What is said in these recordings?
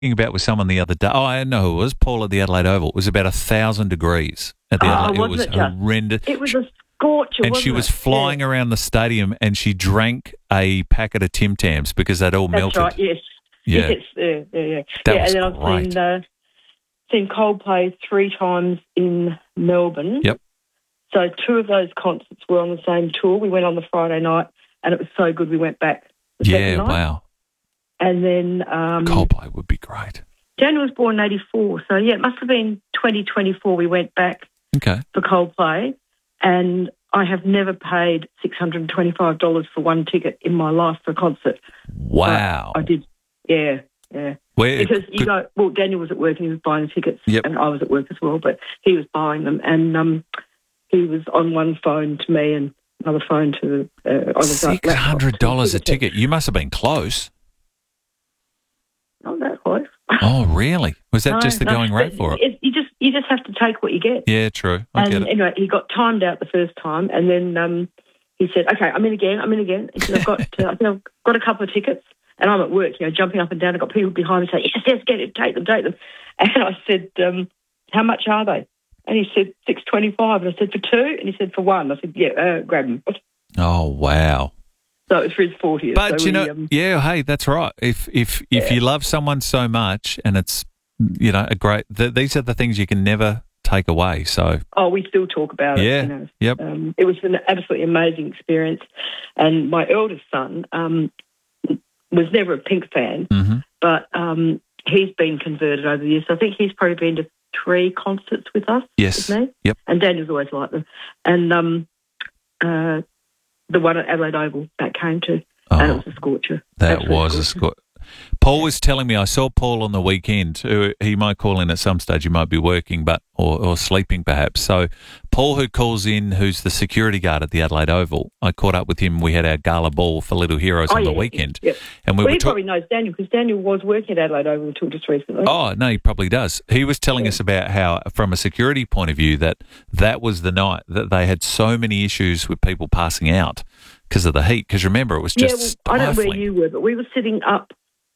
about with someone the other day. Oh, I know who it was. Paul at the Adelaide Oval. It was about 1,000 degrees at the Adelaide. It was horrendous. It was a scorcher, and she was flying around the stadium, and she drank a packet of Tim Tams because they'd all melted. That's right. Yes. Yeah. Yeah. That and was then great. I've seen Coldplay 3 times in Melbourne. Yep. So 2 of those concerts were on the same tour. We went on the Friday night, and it was so good we went back the second night. Wow. And then Coldplay would be great. Daniel was born in 84, so it must have been 2024 we went back for Coldplay, and I have never paid $625 for one ticket in my life for a concert. Wow. I did, yeah. Because Daniel was at work and he was buying the tickets, and I was at work as well, but he was buying them, and he was on one phone to me and another phone to $600 a ticket. You must have been close. Not that close. Oh, really? Was that just the going rate for it? You just have to take what you get. Yeah, true. I get it. Anyway, he got timed out the first time, and then he said, "Okay, I'm in again." He said, I think I've got a couple of tickets, and I'm at work, jumping up and down. I've got people behind me saying, "Yes, get it, take them." And I said, "How much are they?" And he said, $625. And I said, "For 2?" And he said, "For 1." I said, "Yeah, grab them." Oh, wow. So it was for his 40th. But hey, that's right. If you love someone so much, and it's a great, these are the things you can never take away. So we still talk about it. Yeah, yep. It was an absolutely amazing experience, and my eldest son was never a Pink fan, but he's been converted over the years. So I think he's probably been to 3 concerts with us. Yes. With me. Yep. And Daniel's always liked them, and the one at Adelaide Oval that came to, and it was a scorcher. That was a scorcher. Paul was telling me, I saw Paul on the weekend. He might call in at some stage. He might be working, or sleeping perhaps. So Paul, who calls in, who's the security guard at the Adelaide Oval, I caught up with him. We had our gala ball for Little Heroes on the weekend. Yep. And he probably knows Daniel, because Daniel was working at Adelaide Oval until just recently. Oh, no, he probably does. He was telling us about how, from a security point of view, that was the night that they had so many issues with people passing out because of the heat. Because remember, it was just stifling. I don't know where you were, but we were sitting up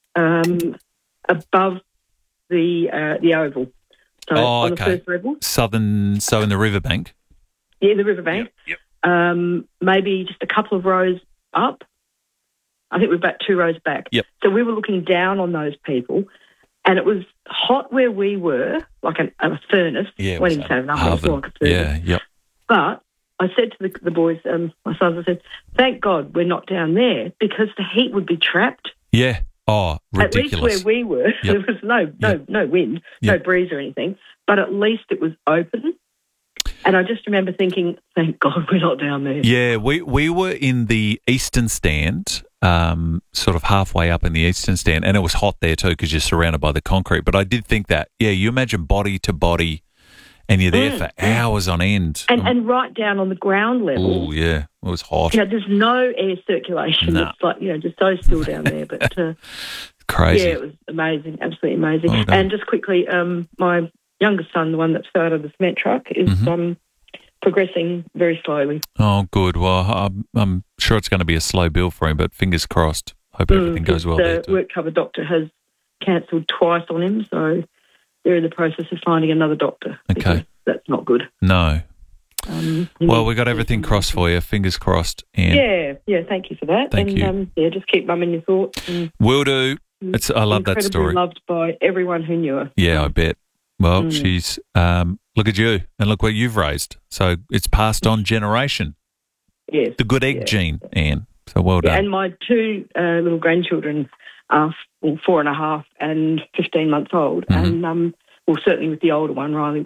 above the oval. So on the first level. Southern, so in the riverbank? Yeah, the riverbank. Yep. Maybe just a couple of rows up. I think we're about 2 rows back. Yep. So we were looking down on those people, and it was hot where we were, like a furnace. Yeah, well, like a furnace. Yeah, yep. But I said to the boys, my sons, I said, thank God we're not down there, because the heat would be trapped. Yeah. Oh, ridiculous. At least where we were, there was no wind, no breeze or anything, but at least it was open. And I just remember thinking, thank God we're not down there. Yeah, we were in the eastern stand, sort of halfway up in the eastern stand, and it was hot there too because you're surrounded by the concrete. But I did think that, you imagine body to body, and you're there for hours on end. And right down on the ground level. Oh, yeah, it was hot. There's no air circulation. No. It's like, just so still down there. But crazy. Yeah, it was amazing, absolutely amazing. Well and just quickly, my youngest son, the one that started the cement truck, is progressing very slowly. Oh, good. Well, I'm sure it's going to be a slow bill for him, but fingers crossed. Hope everything goes well there too. The work cover doctor has cancelled twice on him, so they're in the process of finding another doctor. Okay. That's not good. No. Well, we got everything crossed for you. Fingers crossed. And yeah. Thank you for that. Thank you. Just keep mum in your thoughts. Will do. I love that story. Incredibly loved by everyone who knew her. Yeah, I bet. Well, she's look at you and look what you've raised. So it's passed on generation. Yes. The good egg gene, Anne. So well done. And my 2 little grandchildren are 4.5 and 15 months old, and certainly with the older one, Riley,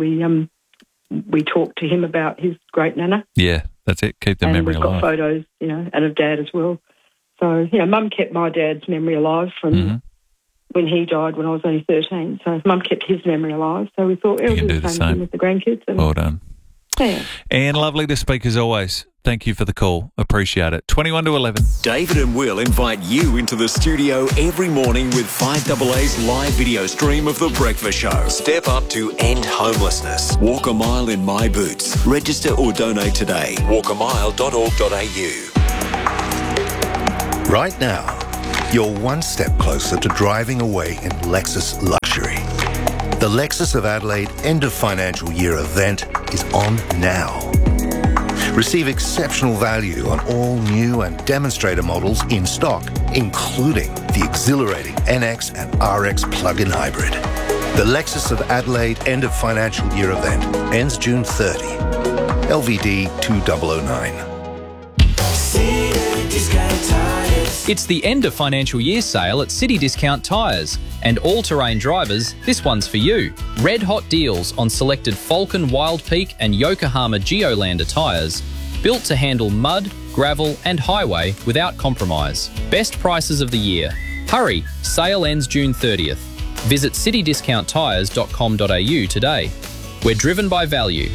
we talked to him about his great nana. Yeah, that's it. Keep the memory alive. And we've got photos, and of Dad as well. So, Mum kept my dad's memory alive from when he died when I was only 13. So Mum kept his memory alive. So we thought we'll do the same thing with the grandkids. Well done. Yeah. And lovely to speak as always. Thank you for the call. Appreciate it. 21 to 11. David and Will invite you into the studio every morning with 5AA's live video stream of The Breakfast Show. Step up to end homelessness. Walk a mile in my boots. Register or donate today. walkamile.org.au. Right now, you're one step closer to driving away in Lexus luxury. The Lexus of Adelaide end of financial year event is on now. Receive exceptional value on all new and demonstrator models in stock, including the exhilarating NX and RX plug-in hybrid. The Lexus of Adelaide end of financial year event ends June 30. LVD 2009. It's the end of financial year sale at City Discount Tyres. And all-terrain drivers, this one's for you. Red hot deals on selected Falcon Wild Peak and Yokohama Geolander tyres. Built to handle mud, gravel and highway without compromise. Best prices of the year. Hurry, sale ends June 30th. Visit citydiscounttyres.com.au today. We're driven by value.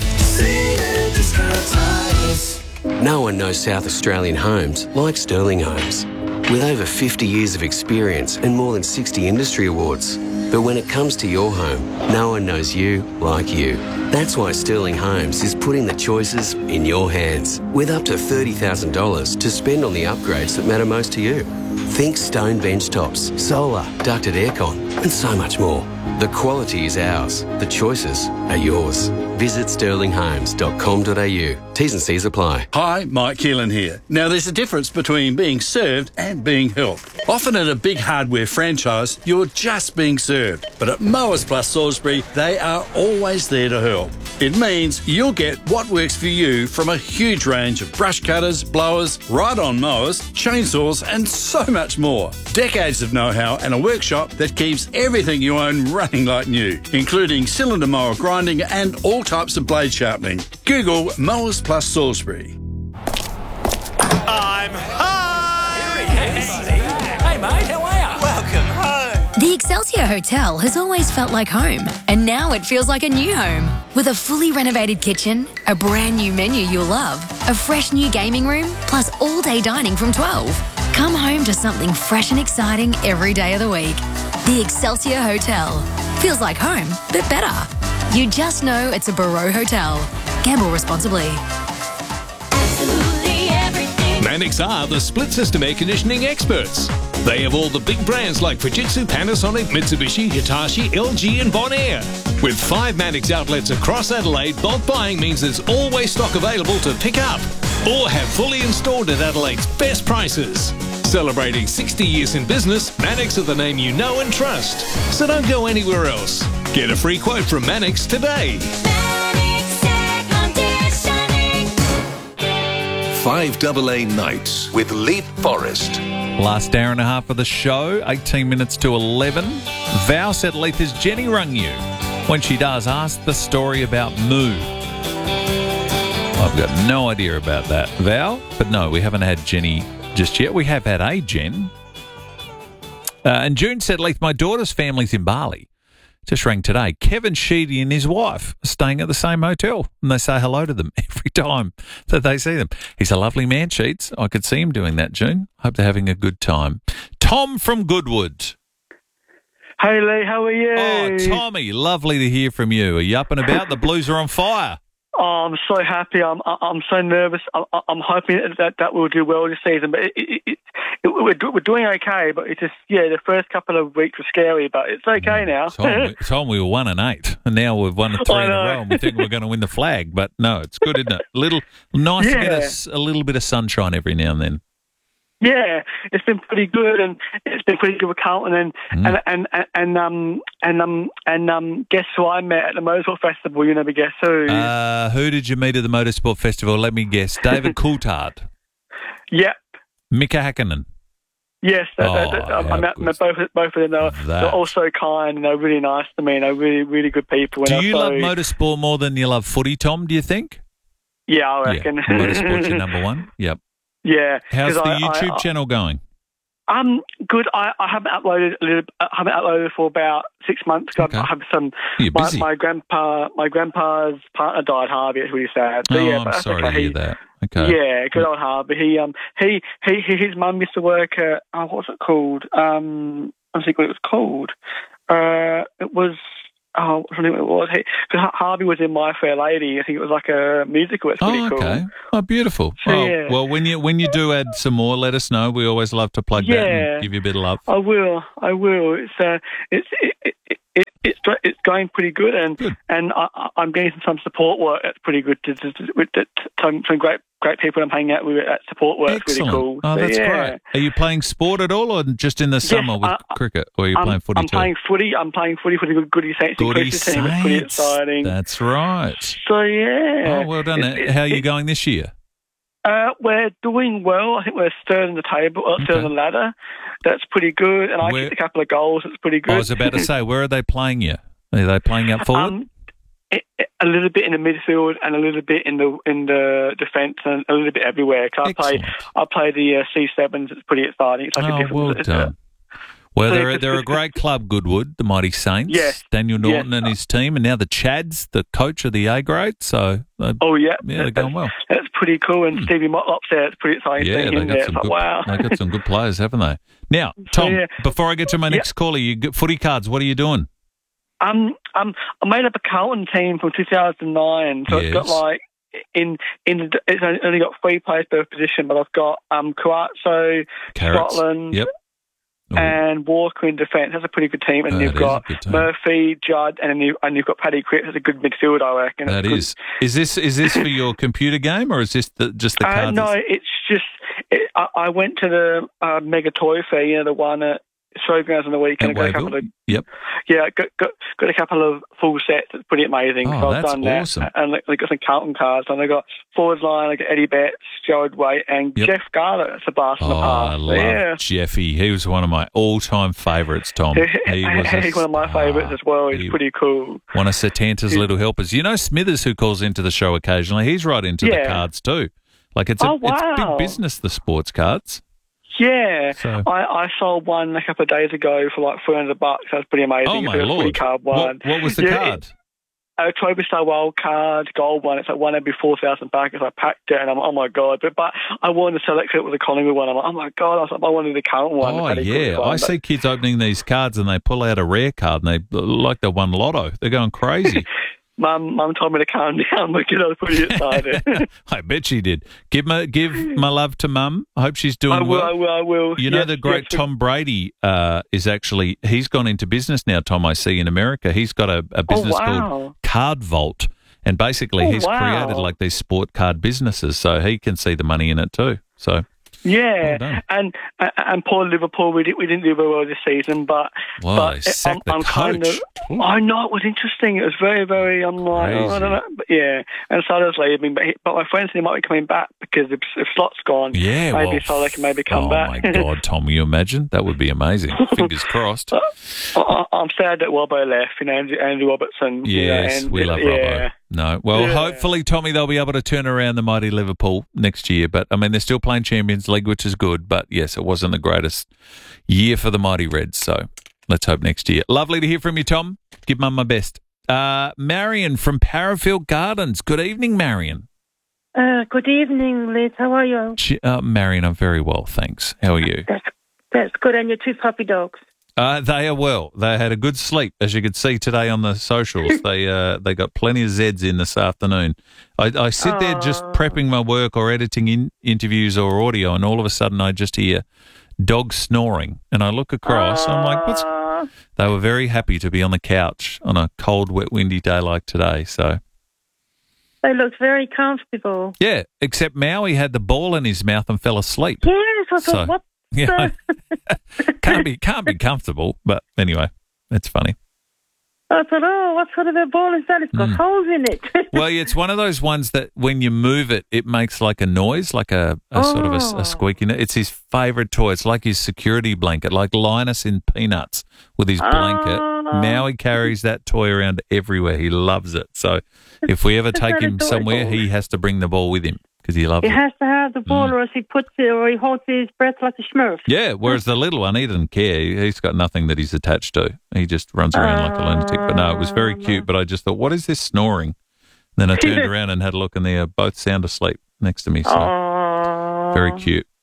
No one knows South Australian homes like Sterling Homes. With over 50 years of experience and more than 60 industry awards. But when it comes to your home, no one knows you like you. That's why Sterling Homes is putting the choices in your hands, with up to $30,000 to spend on the upgrades that matter most to you. Think stone bench tops, solar, ducted aircon, and so much more. The quality is ours. The choices are yours. Visit sterlinghomes.com.au. T's and C's apply. Hi, Mike Keelan here. Now, there's a difference between being served and being helped. Often at a big hardware franchise, you're just being served. But at Mowers Plus Salisbury, they are always there to help. It means you'll get what works for you from a huge range of brush cutters, blowers, ride-on mowers, chainsaws, and so much more. Decades of know-how and a workshop that keeps everything you own running like new, including cylinder mower grinding and all types of blade sharpening. Google Mowers Plus Salisbury. I'm home! Hey mate, how are you? Welcome home! The Excelsior Hotel has always felt like home, and now it feels like a new home. With a fully renovated kitchen, a brand new menu you'll love, a fresh new gaming room, plus all-day dining from 12. Come home to something fresh and exciting every day of the week. The Excelsior Hotel. Feels like home, but better. You just know it's a Barreau Hotel. Gamble responsibly. Mannix are the split system air conditioning experts. They have all the big brands like Fujitsu, Panasonic, Mitsubishi, Hitachi, LG and Bonaire. With 5 Mannix outlets across Adelaide, bulk buying means there's always stock available to pick up or have fully installed at Adelaide's best prices. Celebrating 60 years in business, Mannix are the name you know and trust. So don't go anywhere else. Get a free quote from Mannix today. 5AA Nights with Leith Forrest. Last hour and a half of the show, 18 minutes to 11. Val said, Leith, has Jenny rung you? When she does, ask the story about Moo. I've got no idea about that, Val. But no, we haven't had Jenny just yet. We have had a Jen. And June said, Leith, my daughter's family's in Bali. Just rang today. Kevin Sheedy and his wife are staying at the same hotel, and they say hello to them every time that they see them. He's a lovely man, Sheets. I could see him doing that, June. Hope they're having a good time. Tom from Goodwood. Hey, Lee, how are you? Oh, Tommy, lovely to hear from you. Are you up and about? The Blues are on fire. Oh, I'm so happy. I'm so nervous. I'm hoping that we'll do well this season. But we're doing okay. But it's just, the first couple of weeks were scary. But it's okay now. Tom, we were 1-8, and now we've won 3 in a row, and we think we're going to win the flag. But no, it's good, isn't it? Nice to get a little bit of sunshine every now and then. Yeah, it's been pretty good, and it's been pretty good with Carlton, and guess who I met at the Motorsport Festival? You never guess who? Who did you meet at the Motorsport Festival? Let me guess. David Coulthard. Yep. Mika Hakkinen. Yes, I met both of them. They're all so kind, and they're really nice to me, and they're really, really good people. Do you love motorsport more than you love footy, Tom, do you think? Yeah, I reckon. Yeah. Motorsport's your number one? Yep. Yeah. How's the YouTube channel going? Good. I haven't uploaded for about 6 months. Okay. I have some. You're busy. My grandpa's partner died, Harvey. It's really sad. But I'm sorry to hear that. Okay. Yeah, good old Harvey. His mum used to work at what's it called? I think what it was called. It was I don't know what it was. Because Harvey was in My Fair Lady. I think it was like a musical. It's pretty cool. Okay. Oh, beautiful. So, yeah. Well, when you do add some more, let us know. We always love to plug that and give you a bit of love. I will. It's going pretty good, and I'm getting some support work that's pretty good. Some great people I'm hanging out with at support work. Excellent. Really cool. Oh, that's great. Are you playing sport at all, or just in the summer with cricket, or are you playing footy too? I'm playing footy for the Goody Saints. Goody Saints. Team. It's pretty exciting. That's right. So yeah. Oh, well done. How are you going this year? We're doing well. I think we're third in the table, third in the ladder. That's pretty good. And I kicked a couple of goals. It's pretty good. I was about to say, where are they playing you? Are they playing up forward? A little bit in the midfield and a little bit in the defence and a little bit everywhere. I play the C7s. It's pretty exciting. It's like a different. Well done. Well, they're a great club, Goodwood, the Mighty Saints. Yes. Daniel Norton and his team, and now the Chads, the coach of the A grade. So, they're going well. That's pretty cool. And Stevie Motlop's there. It's pretty exciting. Yeah, they got some good players, haven't they? Now, Tom, before I get to my next caller, you get footy cards. What are you doing? I made up a Carlton team from 2009, so it's got like it's only got 3 players per position, but I've got Carazzo, Scotland. Yep. And Walker in defence. That's a pretty good team. And you've got Murphy, Judd, and you've got Paddy Cripps. That's a good midfield, I reckon. That is. Is this for your computer game, or is this just the cards? No, it's just. I went to the Mega Toy Fair, the one at Showgrounds on the weekend. I got a couple of, got a couple of full sets. It's pretty amazing. Oh, so I've that's done awesome. That. And I got some Carlton cards. And I got forwards line. I got Eddie Betts, Gerald Waite, and Jeff Garlett. That's a blast in the past. I love Jeffy. He was one of my all-time favourites, Tom. He's one of my favourites as well. He's pretty cool. One of Satanta's little helpers. You know Smithers, who calls into the show occasionally, he's right into the cards too. Like it's big business, the sports cards. Yeah, so. I sold one a couple of days ago for like $300. That's pretty amazing. Oh my Lord! Card one. What was the card? A Toby Star Wild Card Gold one. It's like one every 4,000 backers. I packed it and I'm oh my God! But I wanted to select it with the Collingwood one. I'm like, oh my God! I wanted the current one. Oh yeah, I see kids opening these cards and they pull out a rare card and they like they won lotto. They're going crazy. Mum told me to calm down because I was pretty excited. I bet she did. Give my love to Mum. I hope she's doing well. I will. You know the great Tom Brady is actually, he's gone into business now, Tom, I see in America. He's got a business called Card Vault, and basically he's created like these sport card businesses, so he can see the money in it too. So yeah, well and poor Liverpool, we didn't do very well this season, but sacked the coach. I know, it was interesting. It was very, very. I'm like, I don't know, but and Salah's leaving, but my friend said he might be coming back because if Slot's gone, maybe Salah can maybe come back. Oh my God, Tom, will you imagine? That would be amazing. Fingers crossed. I'm sad that Robbo left. Andrew Robertson. Yes, we love Robbo. No. Well, hopefully, Tommy, they'll be able to turn around the mighty Liverpool next year. But, I mean, they're still playing Champions League, which is good. But, yes, it wasn't the greatest year for the mighty Reds. So let's hope next year. Lovely to hear from you, Tom. Give Mum my best. Marion from Parafield Gardens. Good evening, Marion. Good evening, Liz. How are you? Marion, I'm very well, thanks. How are you? That's good. And your 2 puppy dogs? They are well. They had a good sleep, as you could see today on the socials. They got plenty of Zeds in this afternoon. I sit there just prepping my work or editing interviews or audio, and all of a sudden I just hear dogs snoring, and I look across. I'm like, what's? They were very happy to be on the couch on a cold, wet, windy day like today. So they looked very comfortable. Yeah, except Maui had the ball in his mouth and fell asleep. Yes, what? Yeah, can't be comfortable, but anyway, it's funny. I thought, what sort of a ball is that? It's got holes in it. Well, it's one of those ones that when you move it, it makes like a noise, like a sort of a squeaky noise. It's his favourite toy. It's like his security blanket, like Linus in Peanuts with his blanket. Now he carries that toy around everywhere. He loves it. So if we ever take him somewhere, he has to bring the ball with him. Because he loves it. He has to have the ball or else he puts it or he holds his breath like a Smurf. Yeah, whereas the little one, he doesn't care. He's got nothing that he's attached to. He just runs around like a lunatic. But no, it was very cute. But I just thought, what is this snoring? Then I turned around and had a look and they are both sound asleep next to me. So very cute.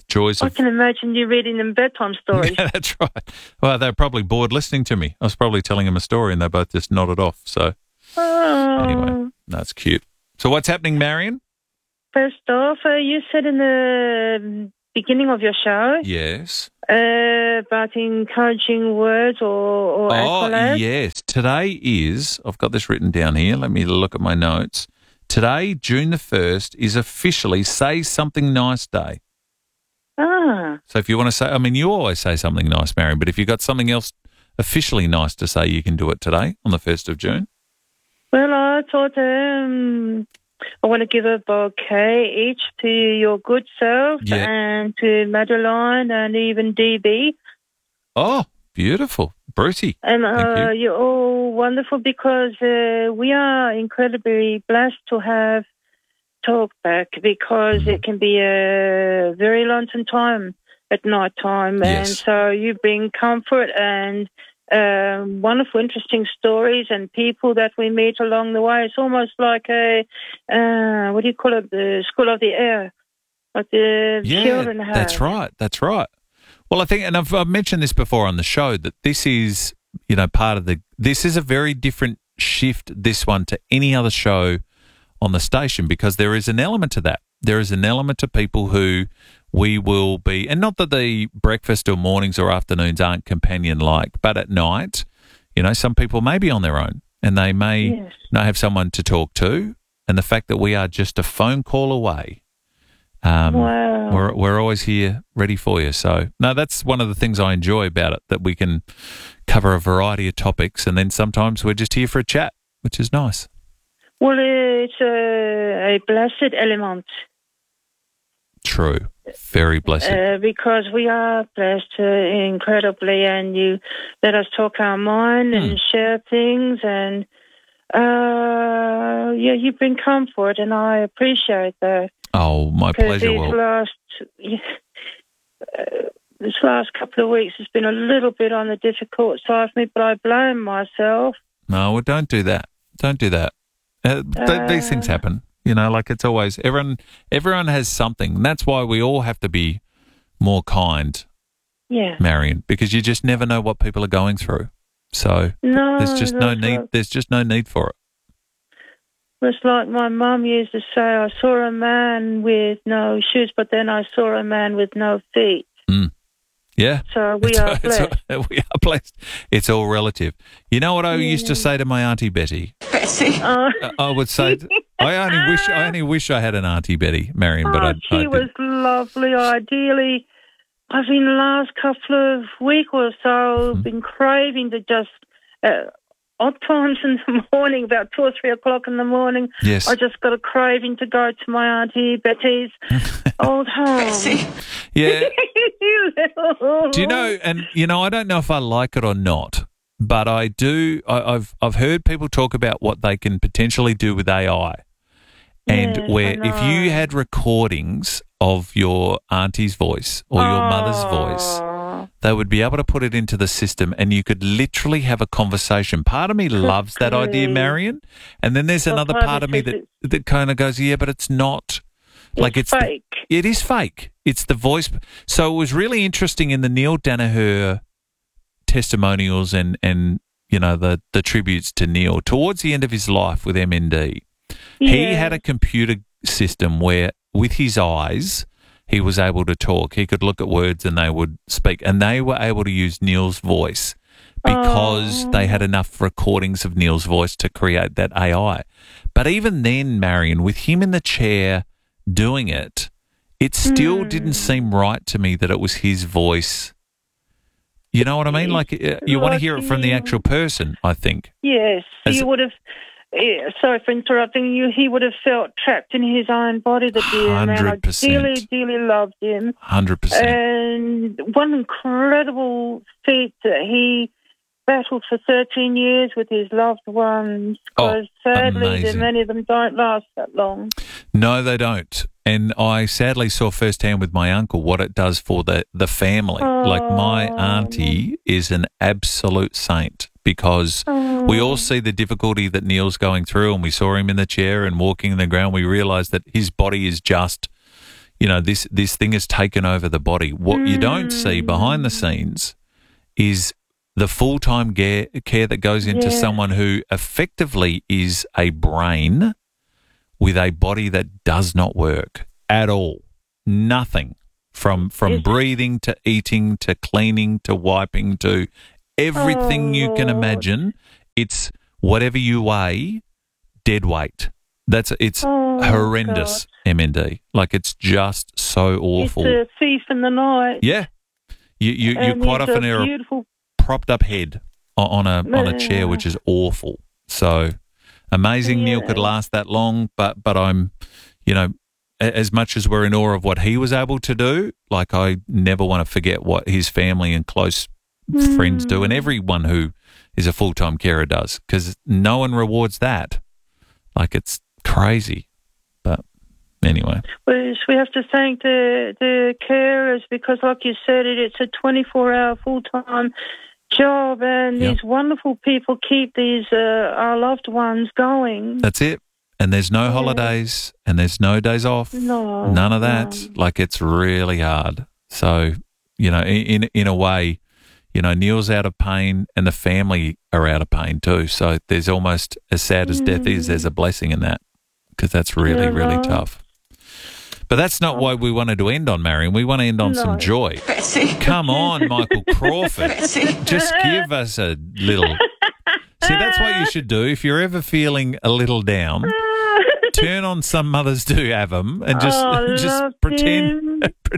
Joys I of... can imagine you reading them bedtime stories. Yeah, that's right. Well, they're probably bored listening to me. I was probably telling them a story and they both just nodded off. So anyway, that's cute. So what's happening, Marion? First off, you said in the beginning of your show... Yes. About encouraging words or accolades. Yes. Today is, I've got this written down here. Let me look at my notes. Today, June the 1st, is officially Say Something Nice Day. So if you want to say, I mean, you always say something nice, Marion, but if you've got something else officially nice to say, you can do it today on the 1st of June. Well, I thought I want to give a bouquet each to your good self and to Madeline and even DB. Oh, beautiful. Brucey. And you're all wonderful because we are incredibly blessed to have Talkback because it can be a very lonesome time at night time. Yes. And so you bring comfort and wonderful, interesting stories and people that we meet along the way. It's almost like a, what do you call it, the School of the Air, like the children have. That's right. That's right. Well, I think, and I've mentioned this before on the show, that this is, you know, part of this is a very different shift, this one, to any other show on the station, because there is an element to that. There is an element to people who we will be, and not that the breakfast or mornings or afternoons aren't companion-like, but at night, you know, some people may be on their own and they may not have someone to talk to, and the fact that we are just a phone call away, we're always here ready for you. So, no, that's one of the things I enjoy about it, that we can cover a variety of topics, and then sometimes we're just here for a chat, which is nice. Well, it's a blessed element. True. Very blessed. Because we are blessed incredibly, and you let us talk our mind and share things, and you bring comfort, and I appreciate that. Oh, my pleasure. This last couple of weeks has been a little bit on the difficult side for me, but I blame myself. No, well, don't do that. Don't do that. These things happen. You know, like it's always, everyone has something. And that's why we all have to be more kind, Marion, because you just never know what people are going through. So there's just no need. There's just no need for it. It's like my mum used to say, I saw a man with no shoes, but then I saw a man with no feet. Yeah. So we are blessed. We are blessed. It's all relative. You know what I used to say to my Auntie Betty? Betty. I would say, I only wish I had an Auntie Betty, Marion, but she was lovely. Ideally, I've been the last couple of weeks or so been craving to just odd times in the morning, about 2 or 3 o'clock in the morning. Yes. I just got a craving to go to my Auntie Betty's old home. Yeah. Do you know? And you know, I don't know if I like it or not, but I do. I've heard people talk about what they can potentially do with AI, and where if you had recordings of your auntie's voice or your mother's voice, they would be able to put it into the system, and you could literally have a conversation. Part of me loves that idea, Marion, and then there's another part of me that kind of goes, yeah, but it's not. Like it's fake. It is fake. It's the voice. So it was really interesting in the Neil Danaher testimonials and you know the tributes to Neil towards the end of his life with MND. He had a computer system where with his eyes he was able to talk. He could look at words and they would speak, and they were able to use Neil's voice because they had enough recordings of Neil's voice to create that AI. But even then, Marion, with him in the chair doing it, it still didn't seem right to me that it was his voice. You know what I mean? Like you want to hear it from the actual person, I think. Yes. You would have, sorry for interrupting you, he would have felt trapped in his own body, the dear man. I dearly, dearly loved him. 100%. And one incredible feat that he battled for 13 years with his loved ones, because sadly many of them don't last that long. No, they don't. And I sadly saw firsthand with my uncle what it does for the family. Like my auntie is an absolute saint, because we all see the difficulty that Neil's going through, and we saw him in the chair and walking in the ground. We realised that his body is just, this thing has taken over the body. What you don't see behind the scenes is the full-time care that goes into someone who effectively is a brain with a body that does not work at all. Nothing from breathing to eating to cleaning to wiping to everything you can imagine. It's whatever you weigh, dead weight. It's horrendous, God. MND. Like, it's just so awful. It's a thief in the night. Yeah. You quite often are a propped up head on a chair, which is awful. So amazing Neil could last that long, but I'm, as much as we're in awe of what he was able to do, like, I never want to forget what his family and close friends do, and everyone who is a full-time carer does, because no one rewards that. Like, it's crazy. But anyway. Well, we have to thank the carers, because, like you said, it's a 24-hour full-time job, and these wonderful people keep these our loved ones going. That's it. And there's no holidays, and there's no days off. No, none of that. Like, it's really hard. So, in a way, Neil's out of pain, and the family are out of pain too. So there's almost, as sad as death is, there's a blessing in that, because that's really, really tough. But that's not why we wanted to end on, Marion. We want to end on some joy. Come on, Michael Crawford. Just give us a little... See, that's what you should do. If you're ever feeling a little down, turn on Some Mothers Do Have Them, and just pretend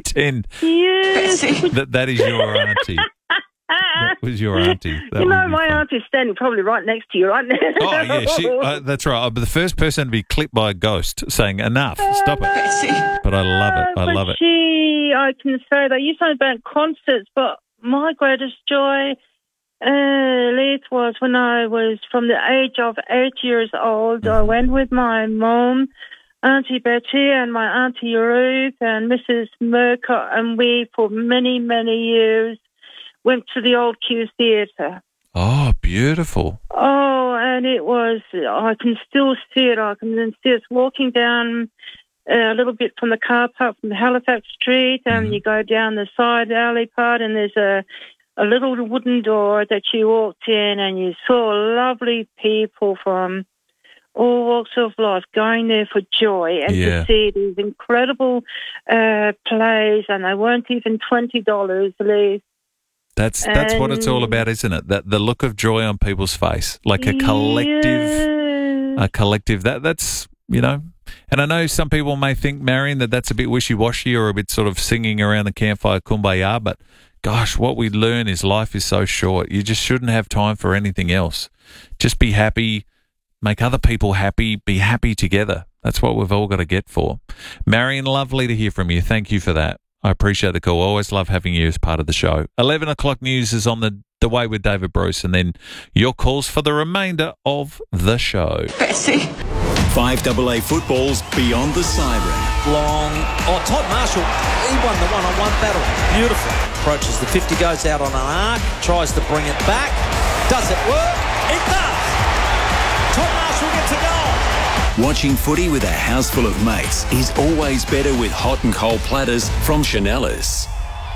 that is your auntie. That was your auntie. My auntie's standing probably right next to you right now. Oh, yeah, that's right. I'll be the first person to be clipped by a ghost saying, enough, stop it. But I love it. I love it. I can say that. You said about concerts, but my greatest joy, Leith, was when I was from the age of 8 years old. I went with my mum, Auntie Betty, and my Auntie Ruth and Mrs. Murcott, and we, for many, many years, went to the Old Q Theatre. Oh, beautiful. Oh, and it was, I can still see it. I can see us walking down a little bit from the car park from Halifax Street, and you go down the side alley part, and there's a little wooden door that you walked in, and you saw lovely people from all walks of life going there for joy and to see these incredible plays, and they weren't even $20, Lee. That's what it's all about, isn't it? That the look of joy on people's face, like a collective. That's And I know some people may think, Marion, that's a bit wishy-washy or a bit sort of singing around the campfire kumbaya, but gosh, what we learn is life is so short. You just shouldn't have time for anything else. Just be happy, make other people happy, be happy together. That's what we've all got to get for. Marion, lovely to hear from you. Thank you for that. I appreciate the call. Always love having you as part of the show. 11 o'clock news is on the way with David Bruce, and then your calls for the remainder of the show. 5AA football's Beyond the Siren. Long. Oh, Todd Marshall, he won the one-on-one battle. Beautiful. Approaches the 50, goes out on an arc, tries to bring it back. Does it work? It does. Todd Marshall gets a goal. Watching footy with a house full of mates is always better with hot and cold platters from Chanellas.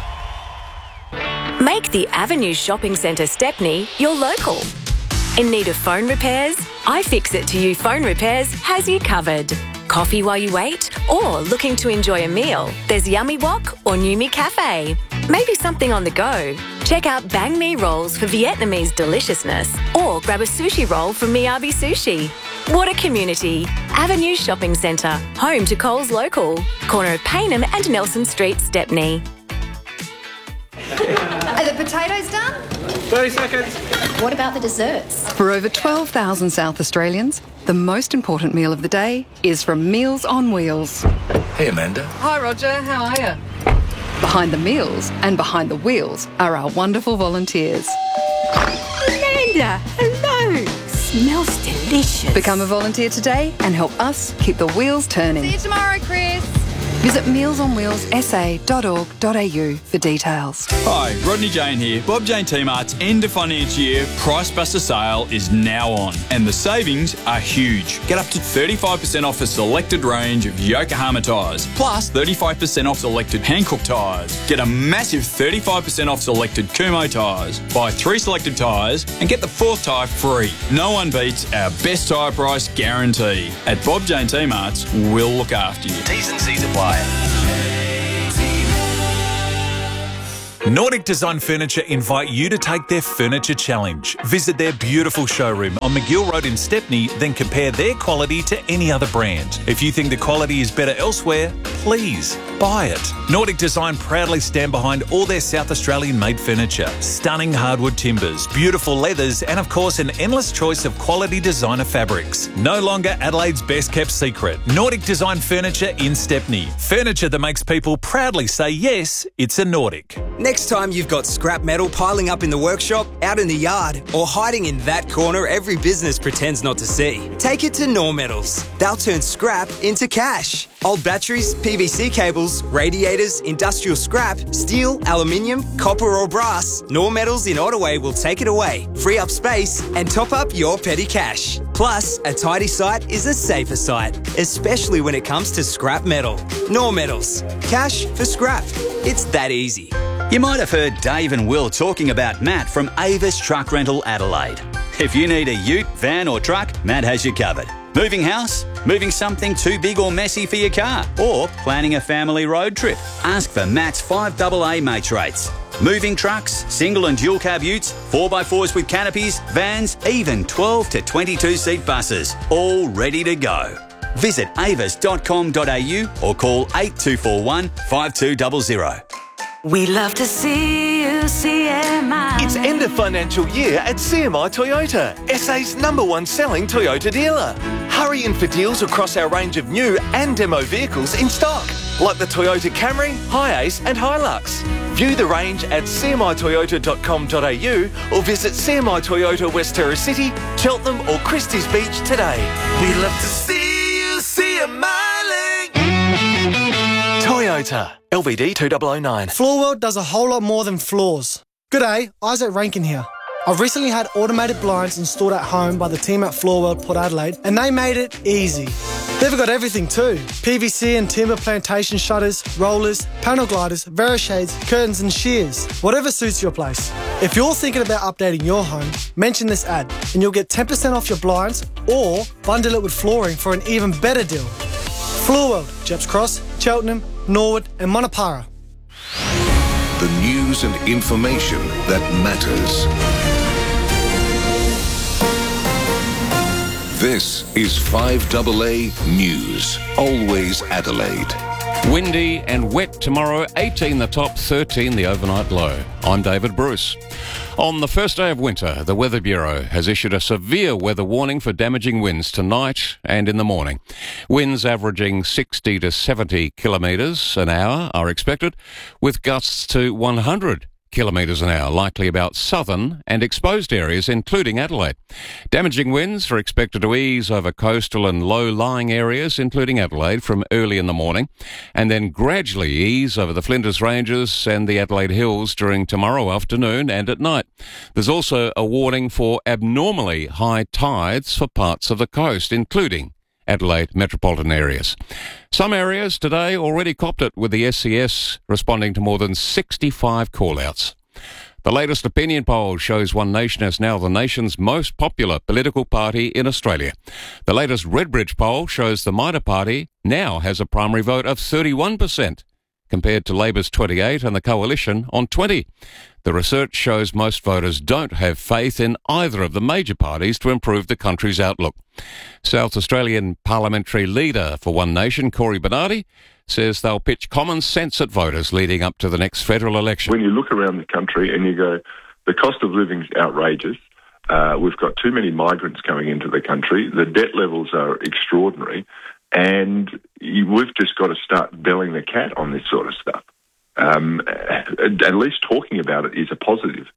Make the Avenue Shopping Centre Stepney your local. In need of phone repairs? iFixit to You Phone Repairs has you covered. Coffee while you wait? Or looking to enjoy a meal? There's Yummy Wok or New Me Cafe. Maybe something on the go? Check out Bang Me Rolls for Vietnamese deliciousness, or grab a sushi roll from Miyabi Sushi. What a community. Avenue Shopping Centre, home to Coles Local, corner of Payneham and Nelson Street, Stepney. Are the potatoes done? 30 seconds. What about the desserts? For over 12,000 South Australians, the most important meal of the day is from Meals on Wheels. Hey, Amanda. Hi, Roger. How are you? Behind the meals and behind the wheels are our wonderful volunteers. Amanda, hello. Smells delicious. Become a volunteer today and help us keep the wheels turning. See you tomorrow, Chris. Visit mealsonwheelssa.org.au for details. Hi, Rodney Jane here. Bob Jane T-Mart's end of financial year Price Buster sale is now on, and the savings are huge. Get up to 35% off a selected range of Yokohama tyres, plus 35% off selected Hankook tyres. Get a massive 35% off selected Kumho tyres. Buy 3 selected tyres and get the 4th tyre free. No one beats our best tyre price guarantee. At Bob Jane T-Mart's, we'll look after you. T's and C's apply. Nordic Design Furniture invite you to take their furniture challenge. Visit their beautiful showroom on McGill Road in Stepney, then compare their quality to any other brand. If you think the quality is better elsewhere, please buy it. Nordic Design proudly stand behind all their South Australian made furniture. Stunning hardwood timbers, beautiful leathers, and of course an endless choice of quality designer fabrics. No longer Adelaide's best kept secret. Nordic Design Furniture in Stepney. Furniture that makes people proudly say yes, it's a Nordic. Next time you've got scrap metal piling up in the workshop, out in the yard, or hiding in that corner every business pretends not to see, take it to Nor Metals. They'll turn scrap into cash. Old batteries, PVC cables, radiators, industrial scrap, steel, aluminium, copper or brass, Nor Metals in Ottaway will take it away, free up space and top up your petty cash. Plus, a tidy site is a safer site, especially when it comes to scrap metal. Nor Metals. Cash for scrap. It's that easy. You might have heard Dave and Will talking about Matt from Avis Truck Rental Adelaide. If you need a ute, van or truck, Matt has you covered. Moving house? Moving something too big or messy for your car? Or planning a family road trip? Ask for Matt's 5AA mates rates. Moving trucks, single and dual cab utes, 4x4s with canopies, vans, even 12 to 22 seat buses. All ready to go. Visit avis.com.au or call 8241 5200. We love to see you, CMI. It's end of financial year at CMI Toyota, SA's #1 selling Toyota dealer. Hurry in for deals across our range of new and demo vehicles in stock, like the Toyota Camry, Hiace and Hilux. View the range at cmitoyota.com.au or visit CMI Toyota West Terrace City, Cheltenham or Christie's Beach today. We love to see you, CMI. Toyota, LVD 2009. Floorworld does a whole lot more than floors. G'day, Isaac Rankin here. I've recently had automated blinds installed at home by the team at Floorworld Port Adelaide, and they made it easy. They've got everything too. PVC and timber plantation shutters, rollers, panel gliders, Verishades, curtains and shears. Whatever suits your place. If you're thinking about updating your home, mention this ad and you'll get 10% off your blinds or bundle it with flooring for an even better deal. Floorworld, Jeps Cross, Cheltenham, Norwood and Monopara. The news and information that matters. This is 5AA News. Always Adelaide. Windy and wet tomorrow, 18 the top, 13 the overnight low. I'm David Bruce. On the first day of winter, the Weather Bureau has issued a severe weather warning for damaging winds tonight and in the morning. Winds averaging 60 to 70 kilometres an hour are expected, with gusts to 100 kilometres an hour, likely about southern and exposed areas, including Adelaide. Damaging winds are expected to ease over coastal and low-lying areas, including Adelaide, from early in the morning, and then gradually ease over the Flinders Ranges and the Adelaide Hills during tomorrow afternoon and at night. There's also a warning for abnormally high tides for parts of the coast, including Adelaide metropolitan areas. Some areas today already copped it, with the SCS responding to more than 65 call-outs. The latest opinion poll shows One Nation is now the nation's most popular political party in Australia. The latest Redbridge poll shows the Mitre Party now has a primary vote of 31%, compared to Labor's 28 and the Coalition on 20. The research shows most voters don't have faith in either of the major parties to improve the country's outlook. South Australian parliamentary leader for One Nation, Cory Bernardi, says they'll pitch common sense at voters leading up to the next federal election. When you look around the country and you go, the cost of living is outrageous, we've got too many migrants coming into the country, the debt levels are extraordinary, and we've just got to start belling the cat on this sort of stuff. At least talking about it is a positive.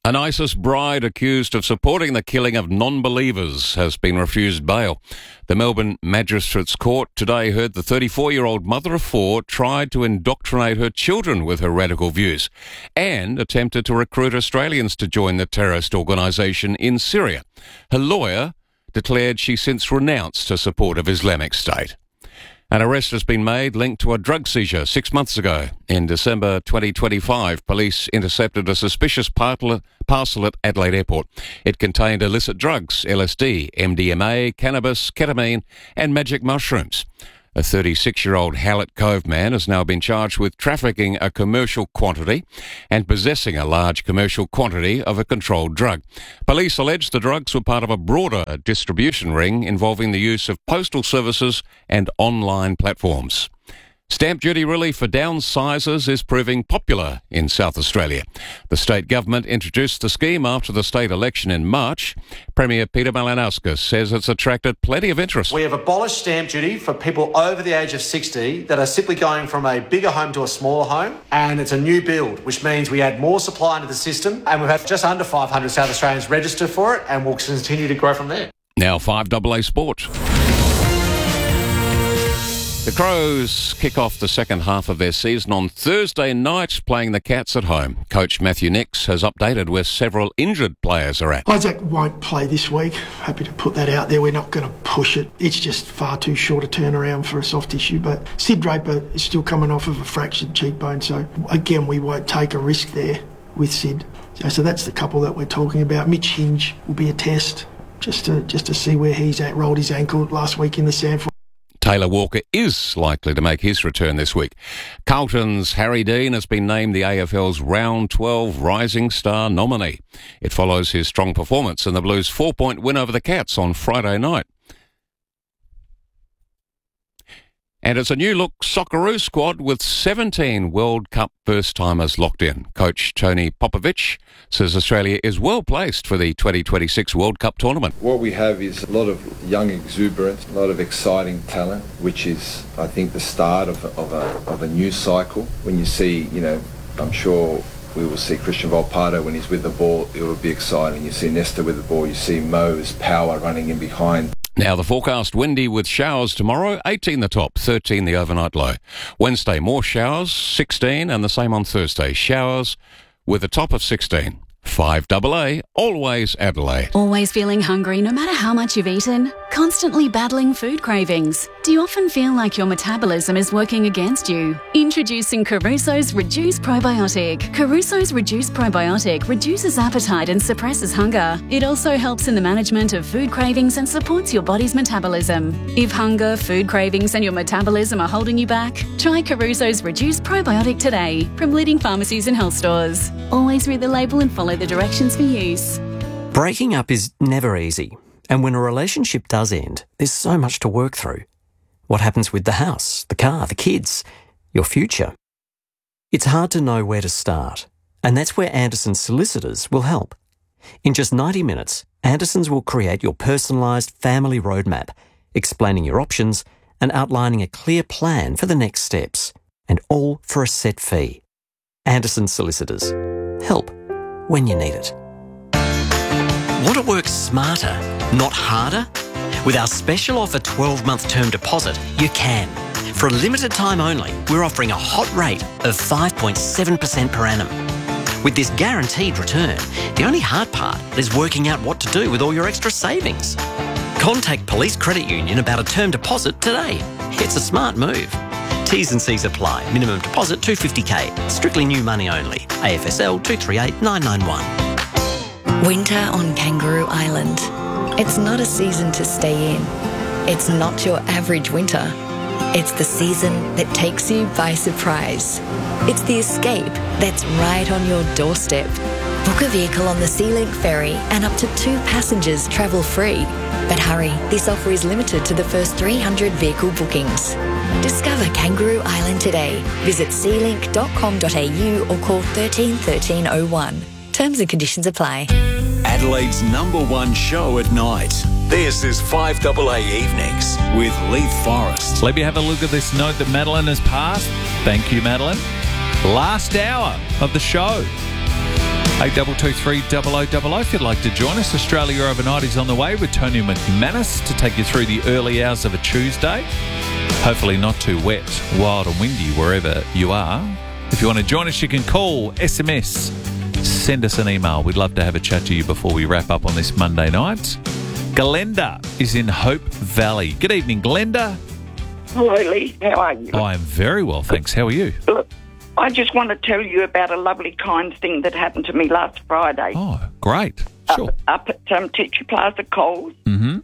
An ISIS bride accused of supporting the killing of non-believers has been refused bail. The Melbourne Magistrates Court today heard the 34-year-old mother of four tried to indoctrinate her children with her radical views and attempted to recruit Australians to join the terrorist organisation in Syria. Her lawyer declared she since renounced her support of Islamic State. An arrest has been made linked to a drug seizure 6 months ago. In December 2025, police intercepted a suspicious parcel at Adelaide Airport. It contained illicit drugs, LSD, MDMA, cannabis, ketamine and magic mushrooms. A 36-year-old Hallett Cove man has now been charged with trafficking a commercial quantity and possessing a large commercial quantity of a controlled drug. Police allege the drugs were part of a broader distribution ring involving the use of postal services and online platforms. Stamp duty relief for downsizers is proving popular in South Australia. The state government introduced the scheme after the state election in March. Premier Peter Malinauskas says it's attracted plenty of interest. We have abolished stamp duty for people over the age of 60 that are simply going from a bigger home to a smaller home, and it's a new build, which means we add more supply into the system, and we've had just under 500 South Australians register for it, and we'll continue to grow from there. Now 5AA Sport. The Crows kick off the second half of their season on Thursday night, playing the Cats at home. Coach Matthew Nix has updated where several injured players are at. Isaac won't play this week. Happy to put that out there. We're not going to push it. It's just far too short a turnaround for a soft tissue. But Sid Draper is still coming off of a fractured cheekbone. So, again, we won't take a risk there with Sid. So that's the couple that we're talking about. Mitch Hinge will be a test just to see where he's at. Rolled his ankle last week in the Sanford. Taylor Walker is likely to make his return this week. Carlton's Harry Dean has been named the AFL's Round 12 Rising Star nominee. It follows his strong performance in the Blues' 4-point win over the Cats on Friday night. And it's a new-look Socceroo squad with 17 World Cup first-timers locked in. Coach Tony Popovic says Australia is well placed for the 2026 World Cup tournament. What we have is a lot of young exuberance, a lot of exciting talent, which is, I think, the start of a new cycle. When you see, I'm sure we will see Christian Volpato when he's with the ball, it will be exciting. You see Nesta with the ball, you see Mo's power running in behind. Now the forecast: windy with showers tomorrow, 18 the top, 13 the overnight low. Wednesday, more showers, 16, and the same on Thursday. Showers with a top of 16. 5AA, always Adelaide. Always feeling hungry no matter how much you've eaten? Constantly battling food cravings? Do you often feel like your metabolism is working against you? Introducing Caruso's Reduce Probiotic. Caruso's Reduce Probiotic reduces appetite and suppresses hunger. It also helps in the management of food cravings and supports your body's metabolism. If hunger, food cravings and your metabolism are holding you back, try Caruso's Reduce Probiotic today from leading pharmacies and health stores. Always read the label and follow the directions for use. Breaking up is never easy, and when a relationship does end, there's so much to work through. What happens with the house, the car, the kids, your future? It's hard to know where to start, and that's where Anderson's solicitors will help. In just 90 minutes, Anderson's will create your personalised family roadmap, explaining your options and outlining a clear plan for the next steps, and all for a set fee. Anderson's solicitors. Help when you need it. Want to work smarter, not harder? With our special offer 12-month term deposit, you can. For a limited time only, we're offering a hot rate of 5.7% per annum. With this guaranteed return, the only hard part is working out what to do with all your extra savings. Contact Police Credit Union about a term deposit today. It's a smart move. T's and C's apply. Minimum deposit $250K. Strictly new money only. AFSL 238991. Winter on Kangaroo Island. It's not a season to stay in. It's not your average winter. It's the season that takes you by surprise. It's the escape that's right on your doorstep. Book a vehicle on the SeaLink ferry and up to 2 passengers travel free. But hurry, this offer is limited to the first 300 vehicle bookings. Discover Kangaroo Island today. Visit sealink.com.au or call 13 1301. Terms and conditions apply. Adelaide's #1 show at night. This is 5AA Evenings with Leith Forrest. Let me have a look at this note that Madeline has passed. Thank you, Madeline. Last hour of the show. 8223 0000 if you'd like to join us. Australia Overnight is on the way with Tony McManus to take you through the early hours of a Tuesday. Hopefully not too wet, wild and windy wherever you are. If you want to join us, you can call, SMS, send us an email. We'd love to have a chat to you before we wrap up on this Monday night. Glenda is in Hope Valley. Good evening, Glenda. Hello, Lee. How are you? I am very well, thanks. How are you? Look, I just want to tell you about a lovely, kind thing that happened to me last Friday. Oh, great. Sure. Up at Teacher Plaza Coles. Mm-hmm.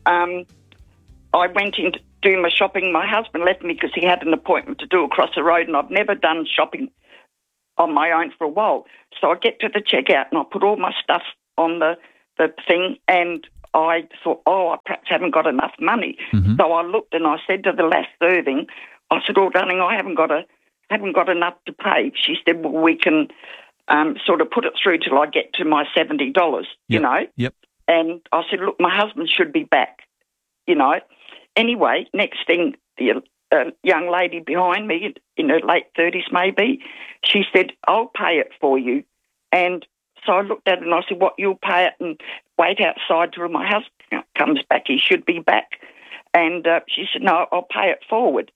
I went in to do my shopping. My husband left me because he had an appointment to do across the road, and I've never done shopping on my own for a while. So I get to the checkout, and I put all my stuff on the thing, and I thought, I perhaps haven't got enough money. Mm-hmm. So I looked, and I said to the last serving, I said, darling, I haven't got enough to pay. She said, well, we can sort of put it through till I get to my $70, you know. Yep. And I said, look, my husband should be back, you know. Anyway, next thing, the young lady behind me, in her late 30s maybe, she said, I'll pay it for you. And so I looked at it and I said, what, you'll pay it and wait outside till my husband comes back? He should be back. And she said, no, I'll pay it forward.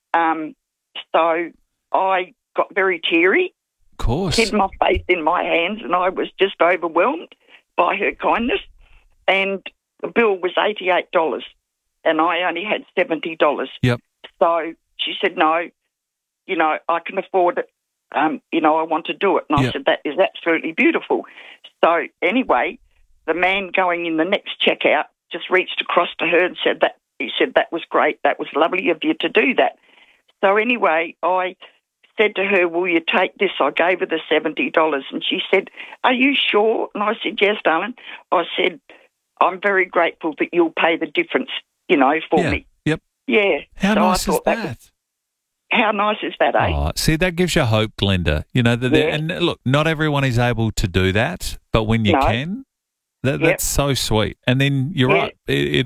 So I got very teary. Of course. Hid my face in my hands, and I was just overwhelmed by her kindness. And the bill was $88, and I only had $70. Yep. So she said, no, you know, I can afford it. You know, I want to do it. And I said, that is absolutely beautiful. So anyway, the man going in the next checkout just reached across to her and said that. He said, that was great. That was lovely of you to do that. So anyway, I said to her, will you take this? I gave her the $70, and she said, are you sure? And I said, yes, darling. I said, I'm very grateful that you'll pay the difference, you know, for me. Yep. Yeah. How nice is that? How nice is that, eh? Oh, see, that gives you hope, Glenda. You know, and look, not everyone is able to do that, but when you can, that's so sweet. And then you're right,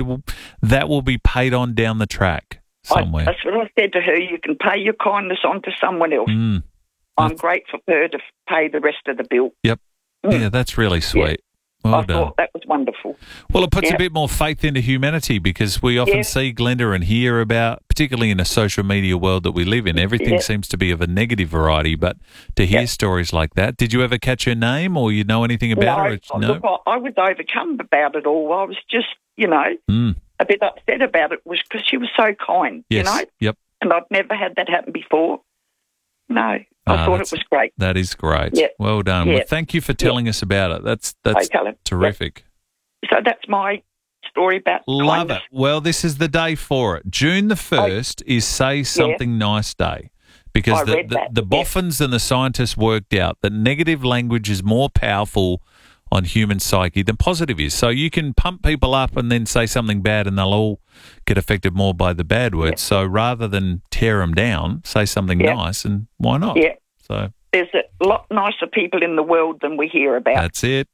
that will be paid on down the track somewhere. That's what I said to her. You can pay your kindness on to someone else. I'm grateful for her to pay the rest of the bill. Yep. Yeah, that's really sweet. Well I done. thought that was wonderful. Well, it puts a bit more faith into humanity because we often see, Glenda, and hear about, particularly in a social media world that we live in, everything seems to be of a negative variety. But to hear stories like that, did you ever catch her name or you know anything about her? No, look, I was overcome about it all. I was just, you know, a bit upset about it was because she was so kind, you know. Yep. And I've never had that happen before. No, I thought it was great. That is great. Yep. Well done. Yep. Well, thank you for telling us about it. That's terrific. Yep. So that's my story about Love kindness. it. Well, this is the day for it. June the 1st is Say Something Nice Day. Because the boffins and the scientists worked out that negative language is more powerful on human psyche than positive is. So you can pump people up and then say something bad and they'll all get affected more by the bad words. So rather than tear them down, say something nice, and why not? Yeah. So there's a lot nicer people in the world than we hear about. That's it.